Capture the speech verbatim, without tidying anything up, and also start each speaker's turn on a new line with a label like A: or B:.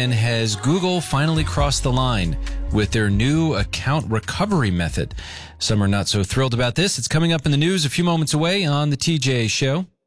A: And has Google finally crossed the line with their new account recovery method? Some are not so thrilled about this. It's coming up in the news a few moments away on the T J Show.